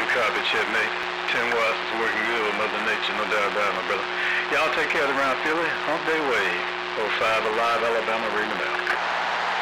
copy, checkmate. 10 watts is working good with Mother Nature, no doubt about it, my brother. Y'all take care of the round Philly. Hump Day Way. 05 Alive, Alabama, ring them out.